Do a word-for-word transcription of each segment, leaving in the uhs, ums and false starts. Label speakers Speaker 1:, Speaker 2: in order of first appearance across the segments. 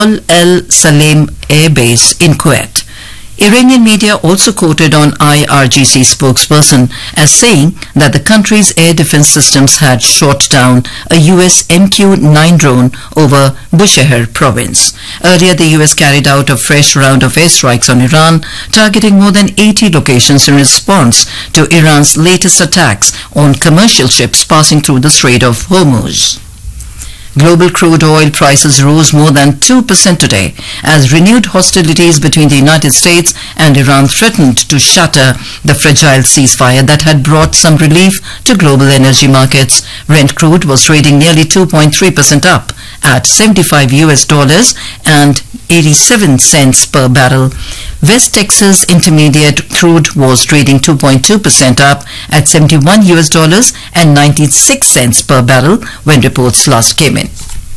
Speaker 1: Al Salem Air Base in Kuwait. Iranian media also quoted on I R G C spokesperson as saying that the country's air defense systems had shot down a U S M Q nine drone over Bushehr province. Earlier, the U S carried out a fresh round of airstrikes on Iran, targeting more than eighty locations in response to Iran's latest attacks on commercial ships passing through the Strait of Hormuz. Global crude oil prices rose more than two percent today as renewed hostilities between the United States and Iran threatened to shatter the fragile ceasefire that had brought some relief to global energy markets. Brent crude was trading nearly two point three percent up at seventy-five U S dollars and eighty-seven cents per barrel. West Texas Intermediate crude was trading two point two percent up at seventy-one U S dollars and ninety-six cents per barrel when reports last came in.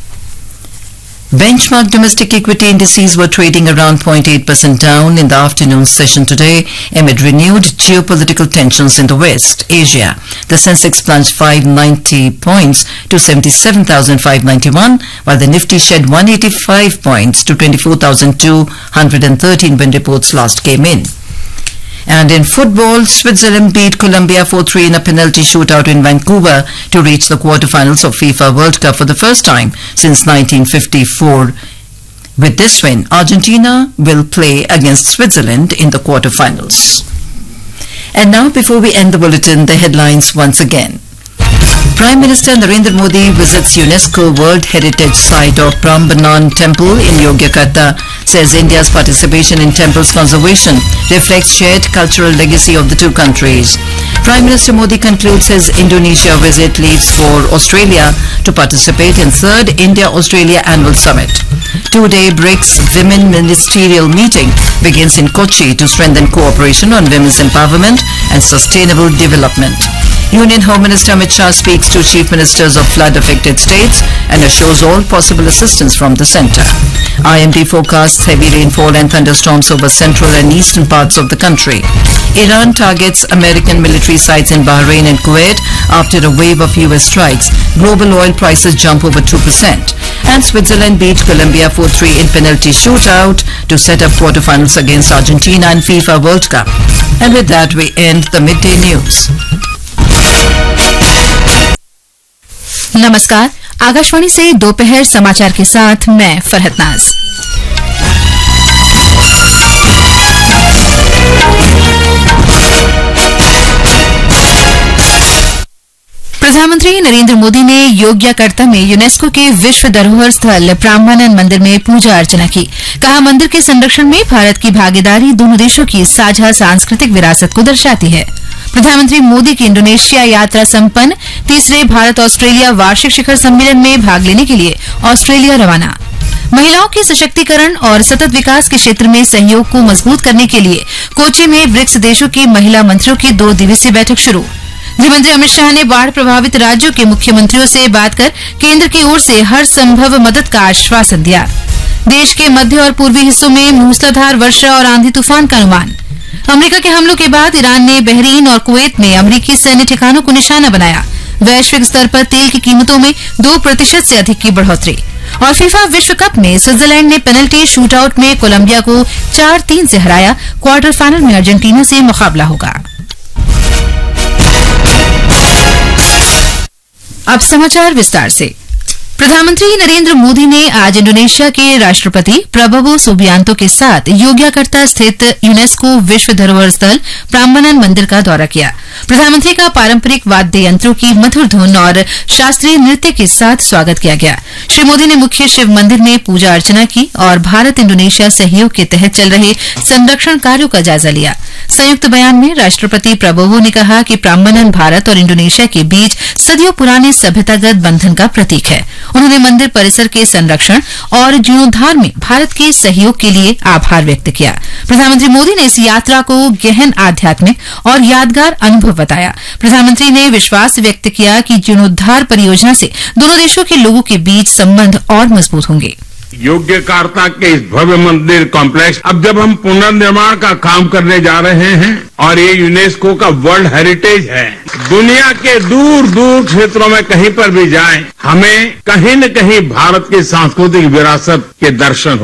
Speaker 1: Benchmark domestic equity indices were trading around zero point eight percent down in the afternoon session today amid renewed geopolitical tensions in the West Asia. The Sensex plunged five hundred ninety points to seventy-seven thousand five hundred ninety-one, while the Nifty shed one hundred eighty-five points to twenty-four thousand two hundred thirteen when reports last came in. And in football, Switzerland beat Colombia four three in a penalty shootout in Vancouver to reach the quarterfinals of FIFA World Cup for the first time since nineteen fifty-four. With this win, Argentina will play against Switzerland in the quarterfinals. And now, before we end the bulletin, the headlines once again. Prime Minister Narendra Modi visits UNESCO World Heritage Site of Prambanan Temple in Yogyakarta, says India's participation in temples conservation reflects shared cultural legacy of the two countries. Prime Minister Modi concludes his Indonesia visit, leaves for Australia to participate in third India-Australia Annual Summit. Two-day BRICS Women Ministerial Meeting begins in Kochi to strengthen cooperation on women's empowerment and sustainable development. Union Home Minister Amit Shah speaks to chief ministers of flood-affected states and assures all possible assistance from the centre. I M D forecasts heavy rainfall and thunderstorms over central and eastern parts of the country. Iran targets American military sites in Bahrain and Kuwait after a wave of U S strikes. Global oil prices jump over two percent. And Switzerland beat Colombia four three in penalty shootout to set up quarterfinals against Argentina in FIFA World Cup. And with that, we end the midday news.
Speaker 2: नमस्कार, आकाशवाणी से दोपहर समाचार के साथ मैं फरहत नाज। प्रधानमंत्री नरेंद्र मोदी ने योग्याकर्ता में यूनेस्को के विश्व धरोहर स्थल प्राम्बानन मंदिर में पूजा अर्चना की। कहा, मंदिर के संरक्षण में भारत की भागीदारी दोनों देशों की साझा सांस्कृतिक विरासत को दर्शाती है। प्रधानमंत्री मोदी की इंडोनेशिया यात्रा संपन्न, तीसरे भारत ऑस्ट्रेलिया वार्षिक शिखर सम्मेलन में भाग लेने के लिए ऑस्ट्रेलिया रवाना। महिलाओं के सशक्तिकरण और सतत विकास के क्षेत्र में सहयोग को मजबूत करने के लिए कोची में ब्रिक्स देशों की महिला मंत्रियों की दो दिवसीय बैठक शुरू। गृहमंत्री अमित शाह ने बाढ़ प्रभावित राज्यों के मुख्यमंत्रियों से बात कर केंद्र की ओर से हर संभव मदद का आश्वासन दिया। देश के मध्य और पूर्वी हिस्सों में मूसलाधार वर्षा और आंधी तूफान का अनुमान। अमेरिका के हमलों के बाद ईरान ने बहरीन और कुवैत में अमेरिकी सैन्य ठिकानों को निशाना बनाया। वैश्विक स्तर पर तेल की कीमतों में दो प्रतिशत से अधिक की बढ़ोतरी। और फीफा विश्व कप में स्विट्जरलैंड ने पेनल्टी शूटआउट में कोलंबिया को चार तीन से हराया। क्वार्टर फाइनल में अर्जेंटीना से मुकाबला होगा। अब समाचार विस्तार से। प्रधानमंत्री नरेंद्र मोदी ने आज इंडोनेशिया के राष्ट्रपति प्रबोवो सुबियांतो के साथ योग्याकर्ता स्थित यूनेस्को विश्व धरोहर स्थल प्राम्बानन मंदिर का दौरा किया। प्रधानमंत्री का पारंपरिक वाद्य यंत्रों की मधुर धुन और शास्त्रीय नृत्य के साथ स्वागत किया गया। श्री मोदी ने मुख्य शिव मंदिर में पूजा अर्चना की और भारत इंडोनेशिया सहयोग के तहत चल रहे संरक्षण कार्यों का जायजा लिया। संयुक्त बयान में राष्ट्रपति प्रबोवो ने कहा कि प्राम्बानन भारत और इंडोनेशिया के बीच सदियों पुराने सभ्यतागत बंधन का प्रतीक है। उन्होंने मंदिर परिसर के संरक्षण और जीर्णोद्धार में भारत के सहयोग के लिए आभार व्यक्त किया। प्रधानमंत्री मोदी ने इस यात्रा को गहन आध्यात्मिक और यादगार अनुभव बताया। प्रधानमंत्री ने विश्वास व्यक्त किया कि जीर्णोद्धार परियोजना से दोनों देशों के लोगों के बीच संबंध और मजबूत होंगे।
Speaker 3: योग्यकार्ता के इस भव्य मंदिर कॉम्प्लेक्स अब जब हम पुनर्निर्माण का काम करने जा रहे हैं और ये यूनेस्को का वर्ल्ड हेरिटेज है, दुनिया के दूर दूर क्षेत्रों में कहीं पर भी जाएं, हमें कहीं न कहीं भारत की सांस्कृतिक विरासत के दर्शन